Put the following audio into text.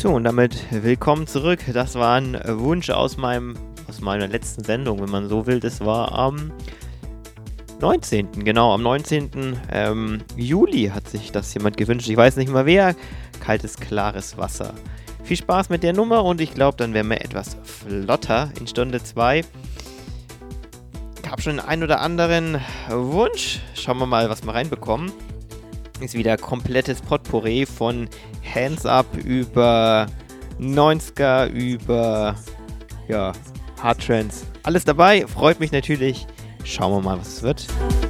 So, und damit willkommen zurück. Das war ein Wunsch aus meiner letzten Sendung, wenn man so will. Das war am 19. Genau, am 19. Juli hat sich das jemand gewünscht. Ich weiß nicht mal wer. Kaltes, klares Wasser. Viel Spaß mit der Nummer und ich glaube, dann wären wir etwas flotter in Stunde 2. Gab schon den ein oder anderen Wunsch. Schauen wir mal, was wir reinbekommen. Ist wieder komplettes Potpourri von Hands Up über 90er, über Hard Trance. Alles dabei, freut mich natürlich. Schauen wir mal, was es wird.